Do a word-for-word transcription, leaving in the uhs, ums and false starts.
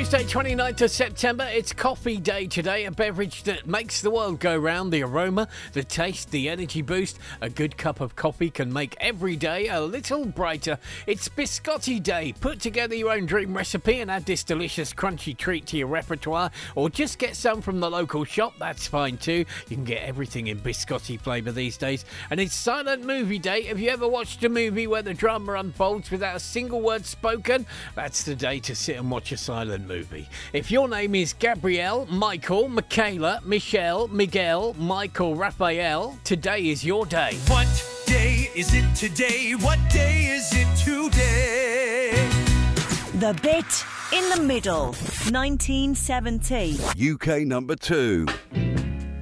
Tuesday, twenty-ninth of September. It's coffee day today, a beverage that makes the world go round. The aroma, the taste, the energy boost. A good cup of coffee can make every day a little brighter. It's Biscotti Day. Put together your own dream recipe and add this delicious crunchy treat to your repertoire, or just get some from the local shop. That's fine too. You can get everything in biscotti flavour these days. And it's Silent Movie Day. Have you ever watched a movie where the drama unfolds without a single word spoken? That's the day to sit and watch a silent movie. If your name is Gabrielle, Michael, Michaela, Michelle, Miguel, Michael, Raphael, today is your day. What day is it today? What day is it today? The Bit in the Middle, nineteen seventy. U K number two.